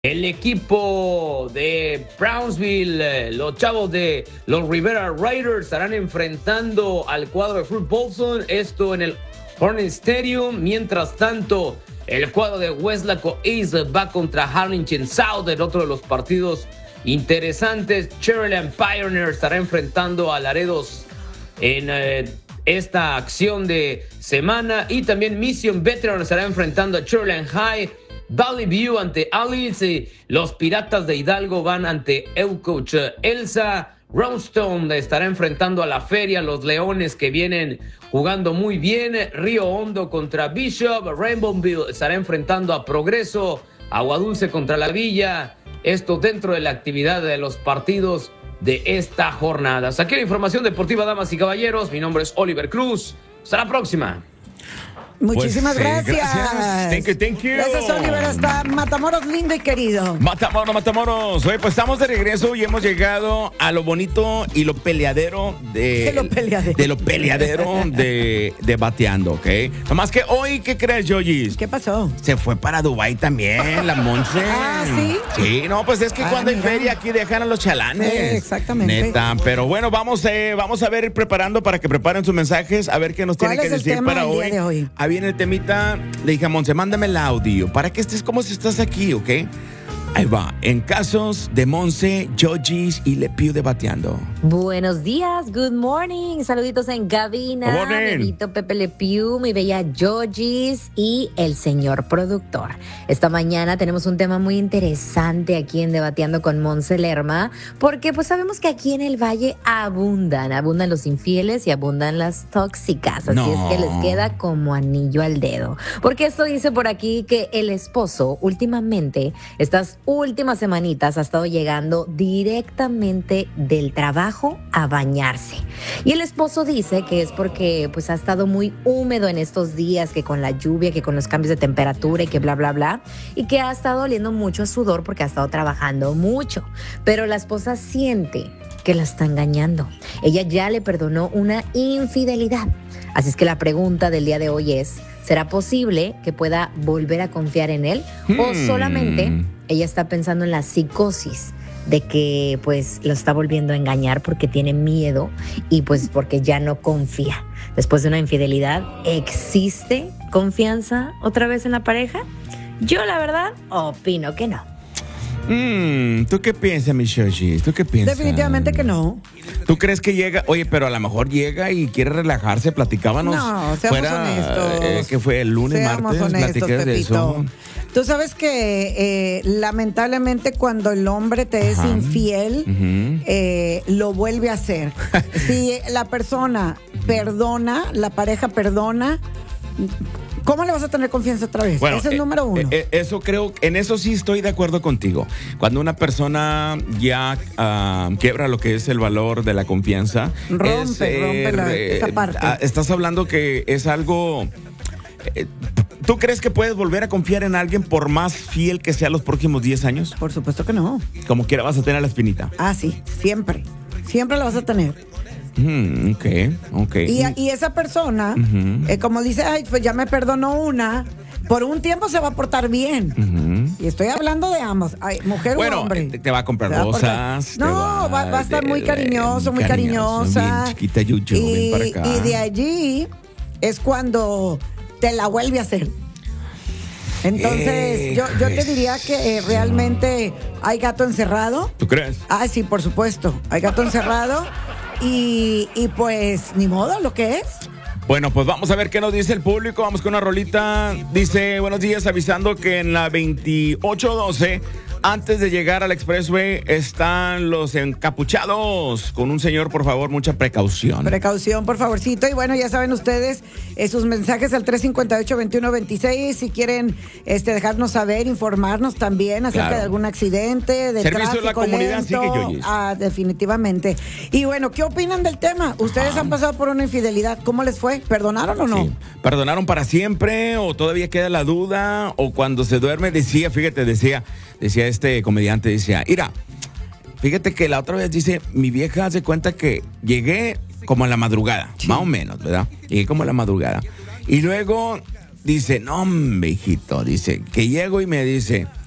El equipo de Brownsville, los chavos de los Rivera Raiders estarán enfrentando al cuadro de Fruit Bolson, esto en el Hornet Stadium. Mientras tanto, el cuadro de Weslaco East va contra Harlingen South, el otro de los partidos interesantes. Cherryland Pioneer estará enfrentando a Laredos en esta acción de semana, y también Mission Veteran estará enfrentando a Cherryland High. Valley View ante Alice, los Piratas de Hidalgo van ante Elcoach Elsa. Roundstone estará enfrentando a La Feria, los Leones que vienen jugando muy bien. Río Hondo contra Bishop. Rainbowville estará enfrentando a Progreso. Aguadulce contra La Villa. Esto dentro de la actividad de los partidos de esta jornada. Hasta aquí la información deportiva, damas y caballeros. Mi nombre es Oliver Cruz. Hasta la próxima. Muchísimas gracias. Thank you. Gracias, Oliver. Hasta Matamoros, lindo y querido. Matamoros. Oye, pues estamos de regreso y hemos llegado a lo bonito y lo peleadero de lo peleadero de Bateando, ¿ok? Nomás que hoy, ¿qué crees, Yoyis? ¿Qué pasó? Se fue para Dubái también, la Monse. Ah, ¿sí? Sí, no, pues es que cuando hay feria aquí dejan a los chalanes. Exactamente. Neta, pero bueno, vamos a ver, ir preparando para que preparen sus mensajes, a ver qué nos tienen que decir para hoy. Día de hoy? Viene el temita, le dije a Monse, mándame el audio para que estés como si estás aquí, ¿ok? Ahí va, en casos de Monse, Yojis y Le Pew de Bateando. Buenos días, good morning, saluditos en cabina, bebito Pepe Le Pew, mi bella Yojis y el señor productor. Esta mañana tenemos un tema muy interesante aquí en Debateando con Monse Lerma, porque pues sabemos que aquí en el Valle abundan los infieles y abundan las tóxicas, así es que les queda como anillo al dedo. Porque esto dice por aquí que el esposo últimamente, estas últimas semanitas ha estado llegando directamente del trabajo a bañarse. Y el esposo dice que es porque pues ha estado muy húmedo en estos días, que con la lluvia, que con los cambios de temperatura y que bla, bla, bla, y que ha estado oliendo mucho a sudor porque ha estado trabajando mucho. Pero la esposa siente que la está engañando. Ella ya le perdonó una infidelidad. Así es que la pregunta del día de hoy es, ¿será posible que pueda volver a confiar en él? ¿O solamente ella está pensando en la psicosis de que pues lo está volviendo a engañar porque tiene miedo y pues porque ya no confía? Después de una infidelidad, ¿existe confianza otra vez en la pareja? Yo la verdad opino que no. ¿Tú qué piensas, mi Shoshi? ¿Tú qué piensas? Definitivamente que no. ¿Tú crees que llega? Oye, pero a lo mejor llega y quiere relajarse, platicábamos. No, seamos honestos. ¿Qué fue? ¿El lunes, seamos martes? Honestos, ¿Platiqué de eso? Tú sabes que lamentablemente cuando el hombre te es infiel, lo vuelve a hacer. Si la persona perdona, la pareja perdona, ¿cómo le vas a tener confianza otra vez? Bueno, ese es el número uno. Eso creo, en eso sí estoy de acuerdo contigo. Cuando una persona ya quiebra lo que es el valor de la confianza, rompe esa parte. Estás hablando que es algo. ¿Tú crees que puedes volver a confiar en alguien por más fiel que sea los próximos 10 años? Por supuesto que no. Como quiera vas a tener la espinita. Ah, sí, siempre. Siempre la vas a tener. Ok. Y esa persona, como dice, ay, pues ya me perdonó una, por un tiempo se va a portar bien. Y estoy hablando de ambos, ay, mujer o hombre. Te va a comprar rosas. No, va a estar muy cariñoso, muy cariñosa. Bien chiquita, Yuyo, ven para acá. Y de allí es cuando te la vuelve a hacer. Entonces, yo te diría que realmente hay gato encerrado. ¿Tú crees? Ah, sí, por supuesto. Hay gato encerrado. Y pues, ni modo, lo que es. Bueno, pues vamos a ver qué nos dice el público. Vamos con una rolita. Dice, buenos días, avisando que en la 2812, antes de llegar al Expressway, están los encapuchados. Con un señor, por favor, mucha precaución. Precaución, por favorcito. Y bueno, ya saben ustedes, sus mensajes al 358-2126. Si quieren dejarnos saber, informarnos también acerca de algún accidente, de servicio tráfico de la comunidad, lento. sigue, Yoyis. Definitivamente. Y bueno, ¿qué opinan del tema? ¿Ustedes han pasado por una infidelidad? ¿Cómo les fue? ¿Perdonaron o no? Sí. ¿Perdonaron para siempre o todavía queda la duda? O cuando se duerme decía este comediante, decía, mira, fíjate que la otra vez dice, mi vieja hace cuenta que llegué como a la madrugada, más o menos, ¿verdad? Llegué como a la madrugada. Y luego dice, no, hijito, dice, que llego y me dice,